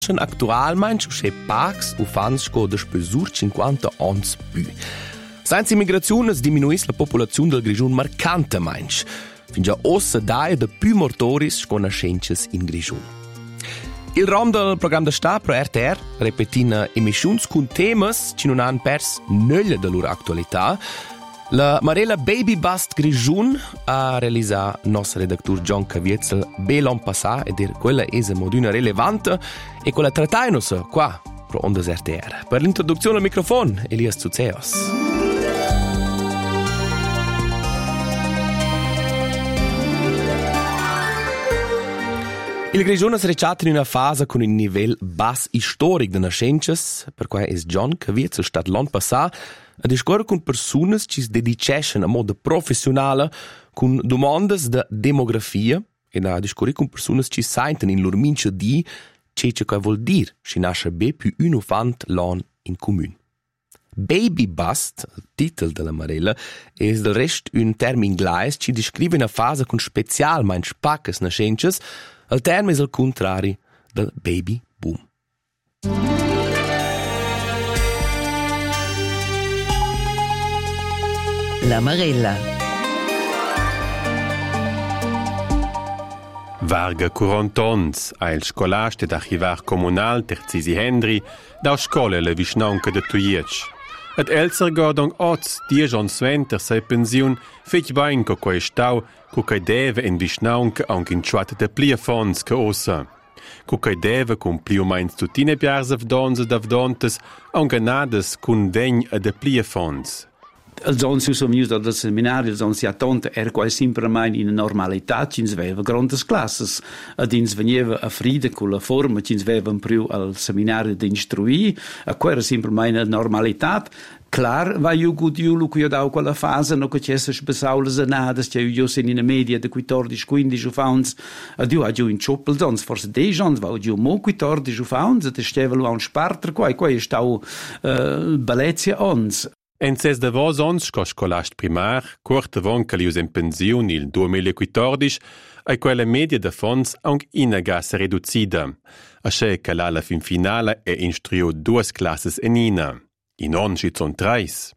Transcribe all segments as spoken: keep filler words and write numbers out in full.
Actualmein c'è pax u fans sco da spesur cinquanta ans più. Senza immigrazione diminuisce la popolazione del Grigiun marcantemein. Fin già ossa daia da più mortoris sco nascences in Grigiun. Il rom del programma da sta pro R T R repetina emissions con temas ci non han pers nulla da loro attualità. La Marella Baby Bust Grigiun ha realizzato il nostro redattore John Caviezel l'anno passato ed è quella esa moduna rilevante e quella trattainos qua pro Ondas R T R. Per l'introduzione al microfono, Elias Zuzeos. Il Grigiun è recciato in una fase con un livello basso storico di nascences, per cui è John Caviezel stato l'anno passato a discorrere con persone che si dedicano a modo professionale con domande di demografia e a discorrere con persone che sentono in loro mince di ciò che vuol dire se nasce be più un infant l'anno in comune. Baby bust, il titolo della Marella, è del resto un termine inglese che descrive una fase con specialmente spaccas nascences. Il termine è il contrario del baby boom. La Marella. Varga quaranta ans, a il scolaste d'archivar comunal Terzi Henry, da scola la visnaunca de Tuiec. Et elser gordong oz, dies ans venter sei pensiun, fich bain co quai stau, cu cai deve in visnaunca anche in chuata de plia fons ca ossa. Cu cai deve cum pliu mains tutine piarsa vdonses da vdontes, anche nades cun vegn a de plia fons. Els ons si som just al seminari, els ons si attonta era quasi sempremein in normalità, ci ens veva grandes classes, ad ins veniva a frida con la forma, ci ens vevan più al seminari d'instruir, a quella era sempremein a normalità. Clar, va io gut io lu che io dau quella fase, no che c'esse spesaules anadas, che io sen in media de quattordici quindici ufauns, ad io aggiu in choppel dons, forse dei ans, va io mo quattordici ufauns, ad estevelu a un sparter, quai, quai stau uh, balezia ons. En ses de vos ons sco scolast primar, curta von che lius in pensiun il duemilaquattordici, ai quella media de fons anche ina gas reducida, a che che la fin finale è instruiu duas classes en ina, in on ci son treis.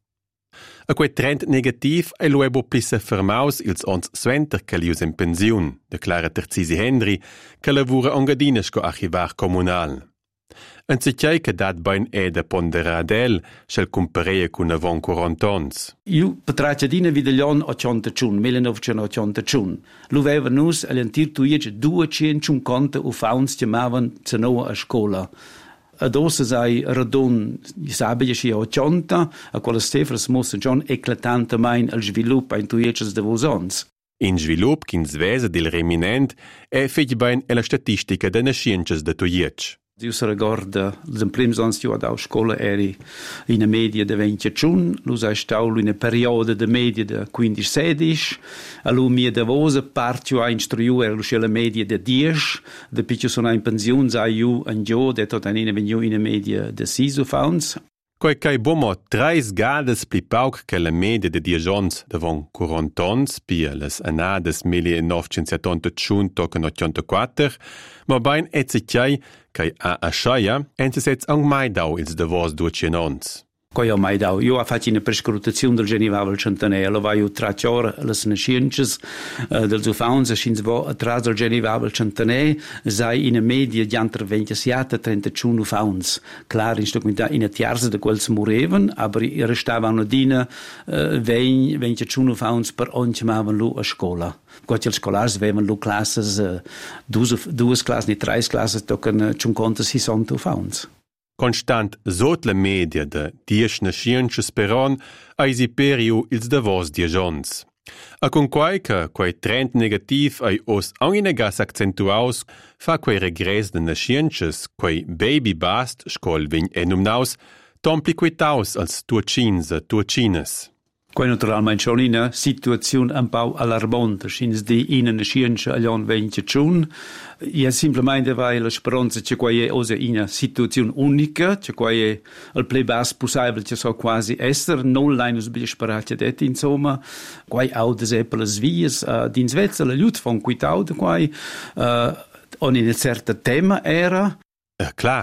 A quei trend negativ ai luebo plisse fermaus ils ons sventer che lius in pensiun, declara Terzi Henry, che lavura ongadina sco archivar comunal. En sicchei che dat bain è da ponderadel, schel compareia con avon quaranta ans. Io patraccia dina videglion ottantacinque, millenovecentottantacinque. Lu veva nus all'antir tuiec duecentocinquanta ufauns chiamavan zenoa a scola. Ad ossa sai radon, sabe che ottanta, a quella stefras mossa John eclatante main al sviluppo in tuieces de vosons. In svilup ch'ins vesa del reminent è fich bain e la statistica de nasciences de tuiec. Io si ricorda, in primi anni io a scuola eri in una media di venticinque, lu sei stato in una periodo di media di quindici sedici, a lu mia de vosa parte a instruiu era la media di dieci, de piccio sono in pensione, sai io in gio, de tot anina veniu in una media di sei ufauns. Quai cai bomo treis gades pli pauc che la media de dieci ans devon quaranta ans, pia les anades millenovecentosettantacinque e ottantaquattro, ma bain et sicchai cai a asciaia, entes ets ang mai dau ils de vos duecent ans. Coi ho mai dau. Io ho fatto una prescrutazione del Genivavel centenare, lo vai traccia ora le nascences uh, dels ufauns, e schins vo atras del Genivavel centenare, sai in media di entre ventisette e trentacinque ufauns. Clar, in stoccumenta in tiarsa de quels mureven, aber restavano dina uh, venticinque ufauns per ogni chiamavan lu a scola. Quando els scolars avevan lu classes, uh, duas, duas classes, ni tres classes, toccano cinquanta sessanta ufauns. Constant sot la media de dies nasciences per an, eisi periu ils de vos dies ans. A con quai che quai trend negativ ai os angina gas accentuaus, fa quai regress de nasciences, quai baby bust, scol vegn enumnaus, tompli quitaus als tuacins e tuacines. Quai naturalmein schon in una situazione un po' allarmante, schins di in una scienza all'on venticinque, e semplicemente vai la speranza che quai è osa in una situazione unica, che quai è il più basso possibile che so quasi essere, non l'einus bi sperate det, insomma, quai au des epples vies, uh, din Svezia la lut von quitau de quai, uh, on in un certo tema era, Eh, klar,